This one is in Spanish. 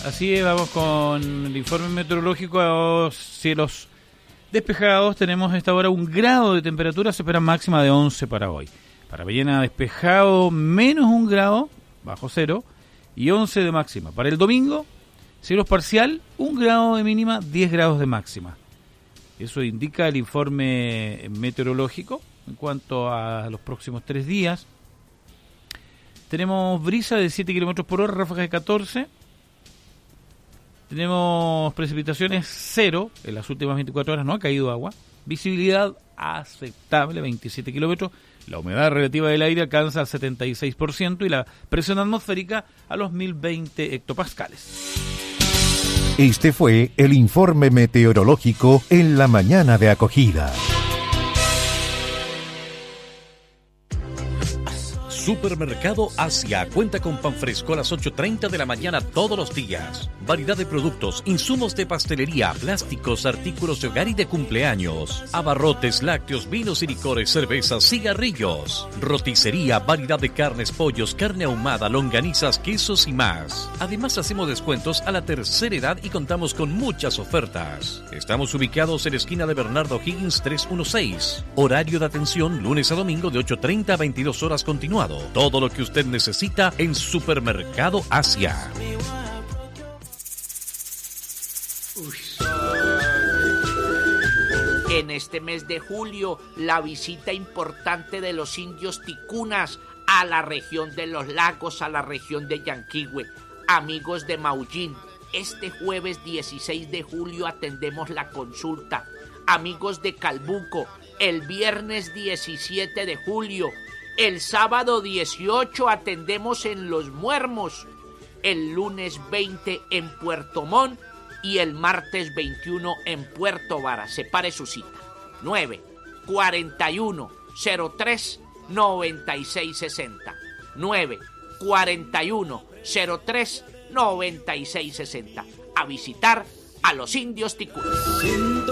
Así es, vamos con el informe meteorológico a cielos despejados. Tenemos a esta hora 1 grado de temperatura, se espera máxima de 11 para hoy. Para Villena despejado, menos 1 grado, bajo cero, y 11 de máxima. Para el domingo, cielos parcial, 1 grado de mínima, 10 grados de máxima. Eso indica el informe meteorológico en cuanto a los próximos 3 días. Tenemos brisa de 7 km por hora, ráfagas de 14. Tenemos precipitaciones 0 en las últimas 24 horas, no ha caído agua. Visibilidad aceptable, 27 kilómetros. La humedad relativa del aire alcanza al 76% y la presión atmosférica a los 1020 hectopascales. Este fue el informe meteorológico en la mañana de acogida. Supermercado Asia cuenta con pan fresco a las 8:30 de la mañana todos los días. Variedad de productos, insumos de pastelería, plásticos, artículos de hogar y de cumpleaños. Abarrotes, lácteos, vinos y licores, cervezas, cigarrillos. Roticería, variedad de carnes, pollos, carne ahumada, longanizas, quesos y más. Además hacemos descuentos a la tercera edad y contamos con muchas ofertas. Estamos ubicados en la esquina de Bernardo Higgins 316. Horario de atención lunes a domingo de 8:30 a 22 horas continuado. Todo lo que usted necesita en Supermercado Asia. En este mes de julio, la visita importante de los indios ticunas a la región de los lagos, a la región de Yanquihue. Amigos de Maullín, este jueves 16 de julio atendemos la consulta. Amigos de Calbuco, el viernes 17 de julio. El sábado 18 atendemos en Los Muermos, el lunes 20 en Puerto Montt y el martes 21 en Puerto Vara. Separe su cita. 941-03-9660. 941-03-9660. A visitar a los indios ticunas.